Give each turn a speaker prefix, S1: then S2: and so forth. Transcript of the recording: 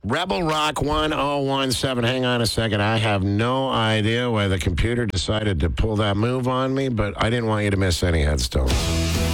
S1: Rebel Rock 1017. Hang on a second. I have no idea why the computer decided to pull that move on me, but I didn't want you to miss any headstones.